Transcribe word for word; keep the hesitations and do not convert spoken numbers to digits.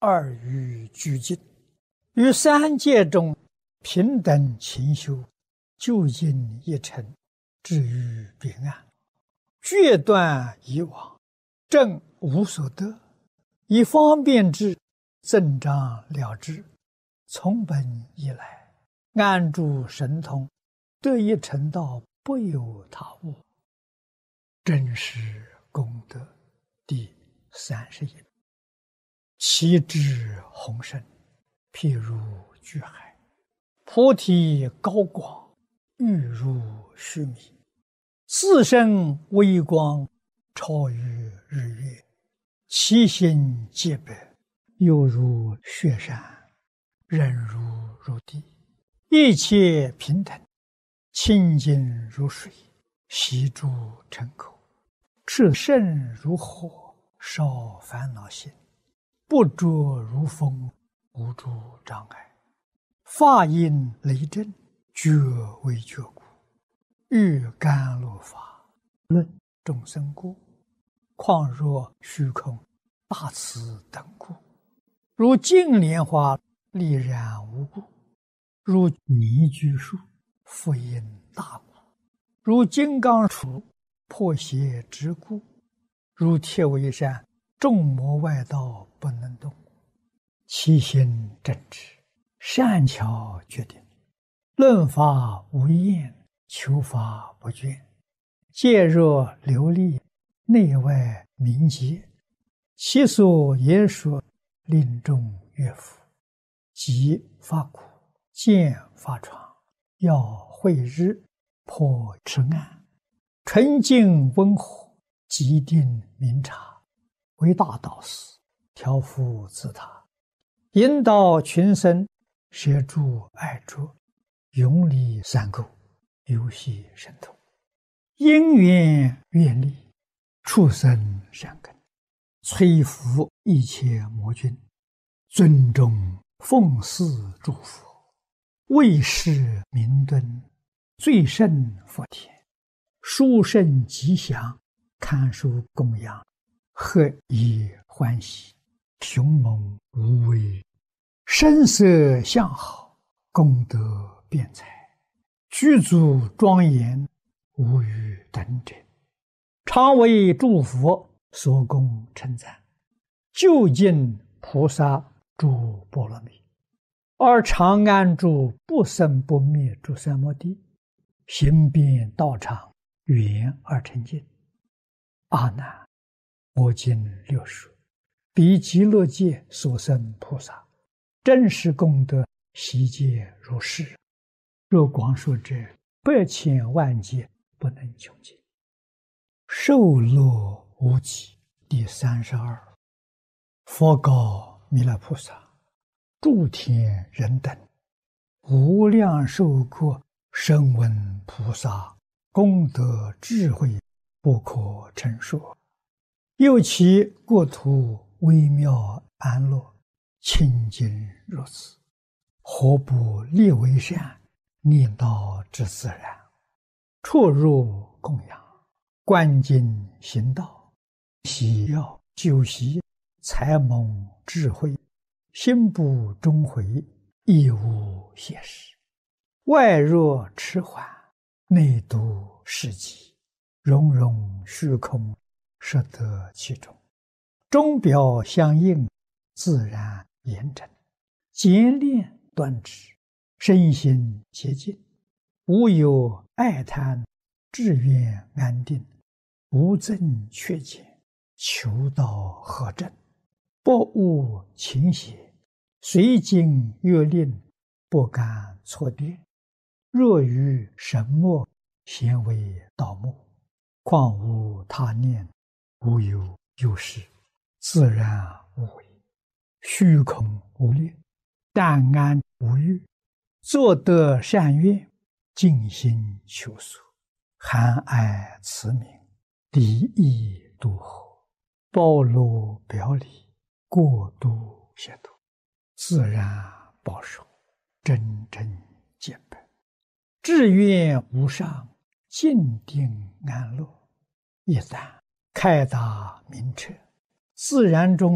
二于俱进，于三界中平等勤修，究竟一尘，至于彼岸，决断以往，正无所得，以方便之，增长了之，从本以来，安住神通，得一成道，不有他物。真实功德第三十一。其智宏深，譬如巨海；菩提高广，欲如须弥。自身微光，超于日月；其心洁白，犹如雪山，忍如如地。一切平等，清净如水，悉诸尘口。炽盛如火，烧烦恼心。不着如风，无诸障碍。法音雷震，觉为觉故。欲甘露法，论众生故。况若虚空，大慈等故。如净莲花，丽然无故。如泥居树，复因大故。如金刚杵，破邪之故。如铁围山，众魔外道不能动。其心正直，善巧决定，论法无厌，求法不倦。戒若流利，内外明洁。其所言说，令众悦服。即发苦，见发疮，要慧日，破痴暗。纯净温和，极定明察。为大导师，调伏自他，引导群生，摄诸爱着，永离三垢，游戏神通。因缘愿力，畜生善根，摧伏一切魔君，尊重奉祀诸佛，为世明敦，最胜佛田，殊胜吉祥，堪受供养。何以欢喜，雄猛无畏，声色相好，功德辩才，具足庄严，无与等者。常为诸佛所供称赞，究竟菩萨诸波罗蜜，而常安住不生不灭诸三摩地，行遍道场，圆而成净。阿难，我今略说，彼极乐界所生菩萨，真实功德悉皆如是。若广说者，百千万劫不能穷尽。受乐无极第三十二。佛告弥勒菩萨：诸天人等，无量寿国声闻菩萨功德智慧，不可称说。又其国土微妙安乐，清净如此，何不立为善，念道之自然？出入供养，观经行道，喜要修习，才蒙智慧，心不终回，亦无邪事。外若迟缓，内度世极，融融虚空，摄得其中。钟表相应，自然严整，简练端直，身心洁净，无有爱贪，志愿安定，无增缺减，求道合正，不误情邪，随经阅令，不敢错跌。若于神墨，咸为盗墓，况无他念，无有有事，自然无为，虚空无劣，淡安无欲，作得善愿，尽心求索，含爱慈悯，敌意度合，包罗表里，过度协度，自然保守，真正见本，志愿无上，静定安乐。一旦开达明彻，自然中